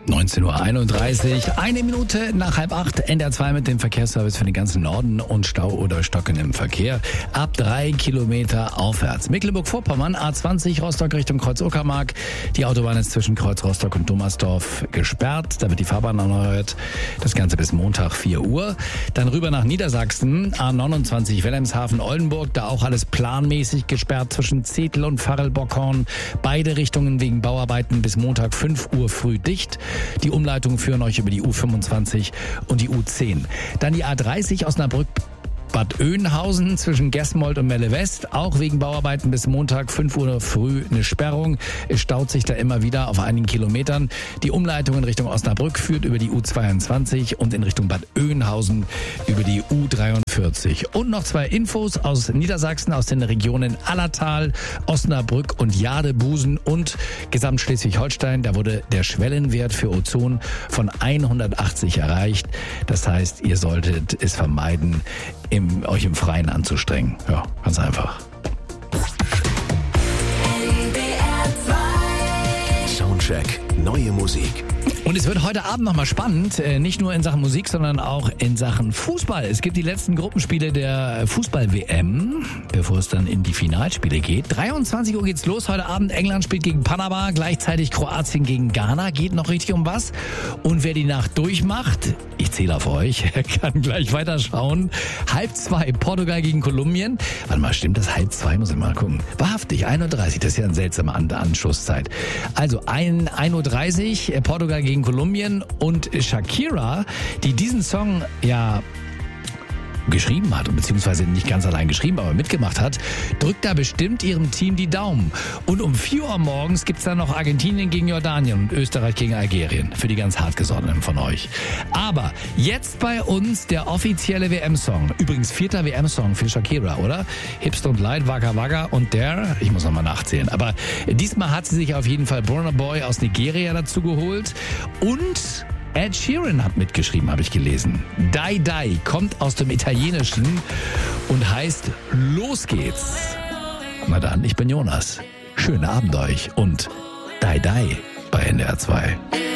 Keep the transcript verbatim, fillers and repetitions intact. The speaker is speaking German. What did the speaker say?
neunzehn Uhr einunddreißig, eine Minute nach halb acht, N D R zwei mit dem Verkehrsservice für den ganzen Norden und Stau oder Stocken im Verkehr. Ab drei Kilometer aufwärts. Mecklenburg-Vorpommern, A zwanzig, Rostock Richtung Kreuz-Uckermark. Die Autobahn ist zwischen Kreuz Rostock und Thomasdorf gesperrt. Da wird die Fahrbahn erneuert. Das Ganze bis Montag vier Uhr. Dann rüber nach Niedersachsen, A neunundzwanzig, Wilhelmshaven-Oldenburg. Da auch alles planmäßig gesperrt zwischen Zetel und Farrell-Bockhorn. Beide Richtungen wegen Bauarbeiten bis Montag fünf Uhr früh dicht. Die Umleitungen führen euch über die U fünfundzwanzig und die U zehn. Dann die A dreißig Osnabrück Bad Oeynhausen zwischen Gesmold und Melle West. Auch wegen Bauarbeiten bis Montag fünf Uhr früh eine Sperrung. Es staut sich da immer wieder auf einigen Kilometern. Die Umleitung in Richtung Osnabrück führt über die U zweiundzwanzig und in Richtung Bad Oeynhausen über die U dreiundvierzig. Und noch zwei Infos aus Niedersachsen, aus den Regionen Allertal, Osnabrück und Jadebusen und Gesamt-Schleswig-Holstein. Da wurde der Schwellenwert für Ozon von hundertachtzig erreicht. Das heißt, ihr solltet es vermeiden, im, euch im Freien anzustrengen. Ja, ganz einfach. Soundcheck, neue Musik. Und es wird heute Abend nochmal spannend, nicht nur in Sachen Musik, sondern auch in Sachen Fußball. Es gibt die letzten Gruppenspiele der Fußball-W M, bevor es dann in die Finalspiele geht. dreiundzwanzig Uhr geht's los heute Abend. England spielt gegen Panama, gleichzeitig Kroatien gegen Ghana. Geht noch richtig um was. Und wer die Nacht durchmacht, ich zähle auf euch, kann gleich weiterschauen. Halb zwei, Portugal gegen Kolumbien. Warte mal, stimmt das? Halb zwei, muss ich mal gucken. Wahrhaftig, ein Uhr dreißig, das ist ja eine seltsame An- Anschlusszeit. Also ein Uhr dreißig, Portugal gegen Kolumbien und Shakira, die diesen Song ja geschrieben hat, beziehungsweise nicht ganz allein geschrieben, aber mitgemacht hat, drückt da bestimmt ihrem Team die Daumen. Und um vier Uhr morgens gibt's dann noch Argentinien gegen Jordanien und Österreich gegen Algerien. Für die ganz hartgesottenen von euch. Aber jetzt bei uns der offizielle W M-Song. Übrigens vierter W M-Song für Shakira, oder? Hipster und Light, Waka Waka und der, ich muss nochmal nachzählen. Aber diesmal hat sie sich auf jeden Fall Burna Boy aus Nigeria dazu geholt. Und Ed Sheeran hat mitgeschrieben, habe ich gelesen. Die Die kommt aus dem Italienischen und heißt Los geht's. Na dann, ich bin Jonas. Schönen Abend euch und Die Die bei N D R zwei.